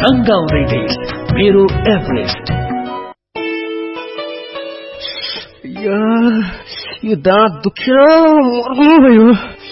रंगाउँदै देश मेरो एभरेस्ट। यो दाँत दुखेर मर्नु भयो।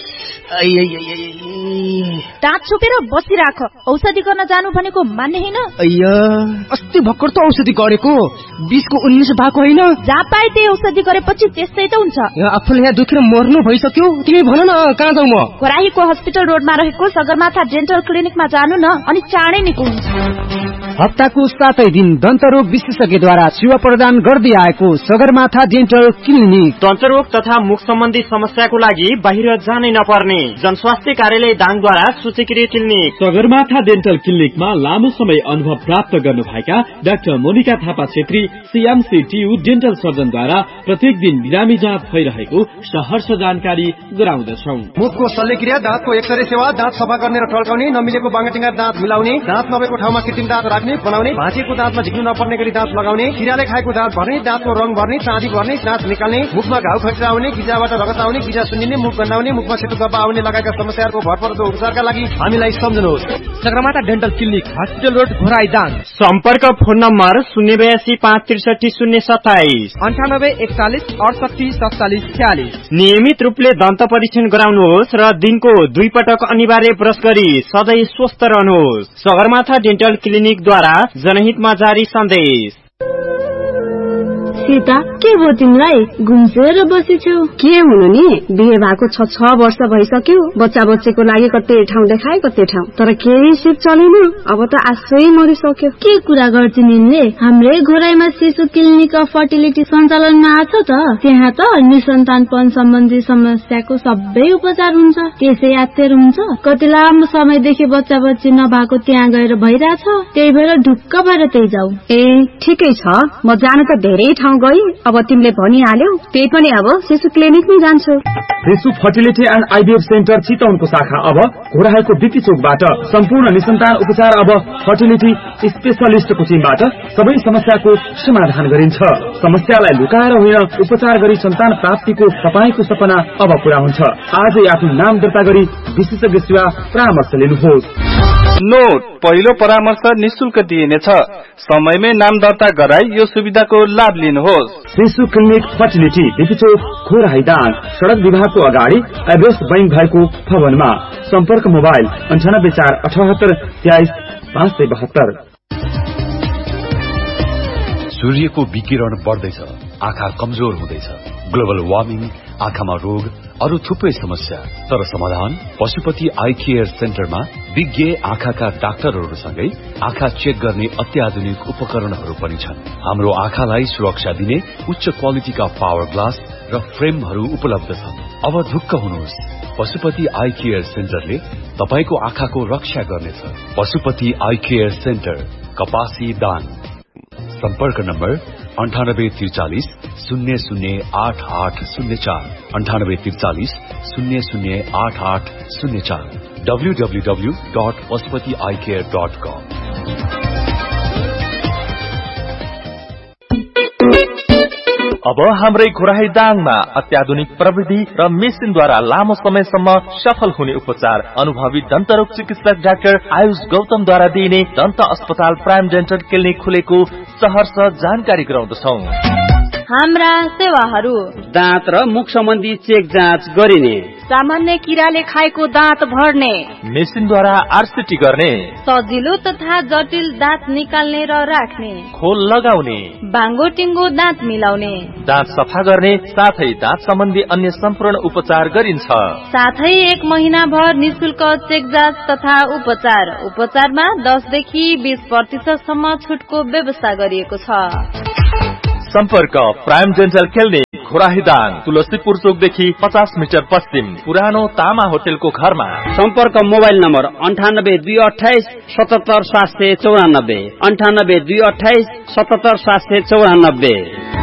दाँत छोपेर बसिराख, औषधि गर्न जानु भनेको मान्ने हैन। अस्ति भर्खर त औषधि गरेको, 20 को 19 भएको हैन। जहाँ पाए त्यही औषधि गरेपछि त्यस्तै त हुन्छ। आफूले यहाँ दुखेर मर्नु भइसक्यो, तिमी भन न कहाँ जाऊ म? घोराहीको हस्पिटल रोडमा रहेको सगरमाथा डेन्टल क्लिनिकमा जानु न, अनि चाँडै निको हुन्छ। हप्ताको 7 दिन दन्तरोग विशेषज्ञद्वारा सेवा प्रदान गर्दै आएको सगरमाथा डेन्टल क्लिनिक। दन्तरोग तथा मुख सम्बन्धी समस्याको लागि बाहिर जानै नपर्ने जनस्वास्थ्य कार्यालय दाङद्वारा सूचीकृत क्लिनिक सगरमाथा डेन्टल क्लिनिकमा लामो समय अनुभव प्राप्त गर्नुभएका doctor Monika Thapa Chhetri CMCTU dental सर्जनद्वारा प्रत्येक दिन बिरामी जाँच भइरहेको सहर्ष जानकारी गराउँदछौं। मुखको शल्यक्रिया, दाँतको एक्सरे सेवा, दाँत सफा गर्ने र टल्काउने, नमिलेको बाङ्गाटिङ्गा दाँत मिलाउने, दाँत नभएको ठाउँमा कृत्रिम दाँत राख्ने बनाउने, भाँचिएको दाँतमा झिक्नु नपर्ने गरी दाँत लगाउने, किराले खाएको दाँत भर्ने, दाँतको रङ भर्ने, चाँदी भर्ने, दाँत निकाल्ने, मुखमा घाउ खटिरा आउने, गिजाबाट रगत आउने, गिजा सुन्निने, मुख गन्हाउने, मुखमा सेतो गब्बा आउने लगायतका समस्याहरूको भरपर्दो उपचारका लागि हामीलाई सम्झनुहोस्। Sagarmatha dental clinic, hospital road, Ghorahi Dang. सम्पर्क फोन नम्बर 082 563 027 98 41 68 47 46। नियमित रूपले दन्त परीक्षण गराउनुहोस् र दिनको 2 पटक अनिवार्य ब्रश गरी सधैँ स्वस्थ रहनुहोस्। सगरमाथा डेन्टल क्लिनिकद्वारा जनहितमा जारी सन्देश। सीता, के भयो तिमीलाई? गुम्सेर बसेछौ? के हुनु नि, बिहे भएको 6 वर्ष भइसक्यो। बच्चा बच्चीको लागि कतै ठाउँ देखाए कतै ठाउँ, तर केही सिप चलेन। अब त आशै मरिसक्यो। के कुरा गर्छिन् यिनले? हाम्रै घोराईमा शिशु क्लिनिक अफ फर्टिलिटी सञ्चालनमा आछ त। त्यहाँ त निसन्तानपन सम्बन्धी समस्याको सबै उपचार हुन्छ। त्यसै यात्तेर हुन्छ। कति लामो समयदेखि बच्चा बच्ची नभएको त्यहाँ गएर भइरहेछ। त्यही भएर ढुक्क भएर त्यही जाऊ। ए ठिकै छ, म जान त धेरै ठाउँ गई। अब तिमीले भनिहाल्यौ, त्यही पनि अब शिशु क्लिनिकमै जान्छु। शिशु फर्टिलिटी एन्ड IVF सेन्टर चितवनको शाखा अब घोराहीको बिपी चोकबाट सम्पूर्ण निसन्तान उपचार अब फर्टिलिटी स्पेशलिस्टको टिमबाट सबै समस्याको समाधान गरिन्छ। समस्यालाई लुकाएर होइन, उपचार गरी सन्तान प्राप्तिको तपाईको सपना अब पूरा हुन्छ। आजै आफ्नो नाम दर्ता गरी विशेषज्ञ सेवा परामर्श लिनुहोस्। नोट, पहिलो परामर्श निशुल्क दिइनेछ। समयमै नाम दर्ता गराई यो सुविधाको लाभ लिनुहोस्। शिशु क्लिनिक फर्टिलिटी, बिपी चोक, घोराही दाङ, सडक विभागको अगाडि एभरेस्ट बैंक भएको भवनमा। सम्पर्क मोबाइल 98 478 23 572। सूर्यको विकिरण बढ्दैछ, आँखा कमजोर हुँदैछ। ग्लोबल वार्मिङ, आँखामा रोग, अरू थुप्रै समस्या। तर समाधान पशुपति आई केयर सेन्टरमा विज्ञ आँखाका डाक्टरहरूसँगै आँखा चेक गर्ने अत्याधुनिक उपकरणहरू पनि छन्। हाम्रो आँखालाई सुरक्षा दिने उच्च क्वालिटीका पावर ग्लास र फ्रेमहरू उपलब्ध छन्। अब ढुक्क हुनुहोस्, पशुपति आई केयर सेन्टरले तपाईको आँखाको रक्षा गर्नेछ। पशुपति आई केयर सेन्टर, कपासी दाङ। सम्पर्क नम्बर 9843 008804 9843 008804 www.pashupatieyecare.com। अब हाम्रै घोराही दाङमा अत्याधुनिक प्रविधि र मेसिनद्वारा लामो समयसम्म सफल हुने उपचार अनुभवी दन्तरोग चिकित्सक डाक्टर आयुष गौतमद्वारा दिइने दन्त अस्पताल प्राइम डेन्टल क्लिनिक खुलेको सहर्ष जानकारी गराउँदछौं। हाम्रा सेवाहरू: दाँत र मुख सम्बन्धी चेक जाँच गरिने, सामान्य किराले खाएको दाँत भर्ने, मेसिनद्वारा RCT गर्ने, सजिलो तथा जटिल दाँत निकाल्ने र राख्ने, खोल लगाउने, बाङ्गो टिङ्गो दाँत मिलाउने, दाँत सफा गर्ने, साथै दाँत सम्बन्धी अन्य सम्पूर्ण उपचार गरिन्छ। साथै 1 महिनाभर निशुल्क चेक जाँच तथा उपचारमा 10 देखि 20% सम्म छुटको व्यवस्था गरिएको छ। सम्पर्क prime dental clinic, Ghorahi Dang, Tulsipur चोकदेखि 50 metre पश्चिम, पुरानो तामा होटेलको घरमा। सम्पर्क मोबाइल नम्बर 98 228 77 794 98 228 77 794।